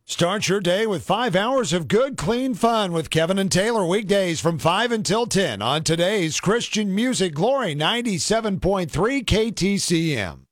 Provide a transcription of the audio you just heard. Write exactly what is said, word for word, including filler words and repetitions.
Start your day with five hours of good, clean fun with Kevin and Taylor weekdays from five until ten on today's Christian Music Glory ninety-seven point three K T C M.